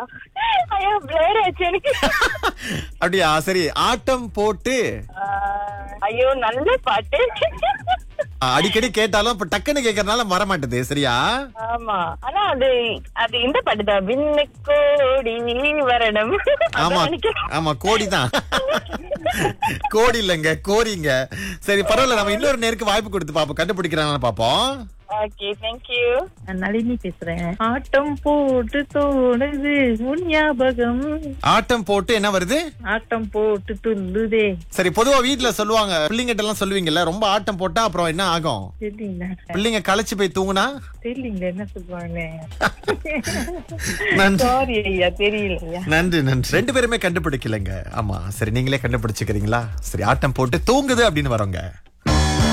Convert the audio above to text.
ஐயோ பிளேர் ஆச்சு எனக்கு. அப்படியா? சரி, ஆட்டம் போட்டு ஐயோ நல்ல பாட்டு. அடிக்கடி கேட்டாலும் இப்ப டக்குன்னு கேக்குறதுனால வர மாட்டேது. சரியா? ஆமா, ஆனா அது அது இந்த பாட்டுதான், விண்ணு கோடி வரணும். ஆமா ஆமா, கோடிதான். கோடி இல்லங்க, கோரிங்க. சரி, பரவாயில்ல, நம்ம இன்னொரு நேருக்கு வாய்ப்பு கொடுத்து பாப்போம், கண்டுபிடிக்கிறாங்கன்னு பாப்போம். Okay, thank you. நளினி பேசுறேன். ஆட்டம் போட்டு தோணுது உன் ஞாபகம். ஆட்டம் போட்டு என்ன வருது? ஆட்டம் போட்டு துள்ளுதே. சரி, பொதுவா வீட்டுல சொல்லுவாங்க, பிள்ளைங்கிட்ட எல்லாம் சொல்லுவீங்கல்ல, ரொம்ப ஆட்டம் போட்டா அப்புறம் என்ன ஆகும்? தெரியல பிள்ளைங்க களைச்சு போய் தூங்குனா? தெரியல என்ன சொல்லுவாங்க. நன்றி. சாரி ஐயா, தெரியலையா. நன்றி நன்றி. ரெண்டு பேருமே கண்டுபிடிக்கலங்க. ஆமா, சரி, நீங்களே கண்டுபிடிச்சுக்கிறீங்களா? சரி, ஆட்டம் போட்டு தூங்குது அப்படின்னு வரோங்க.